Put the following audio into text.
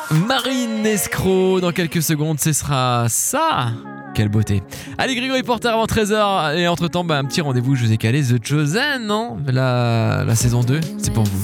Marine Escroc, dans quelques secondes, ce sera ça. Quelle beauté. Allez, Grégory Porter avant 13h. Et entre temps, un petit rendez-vous, je vous ai calé The Chosen, non la saison 2, c'est pour vous.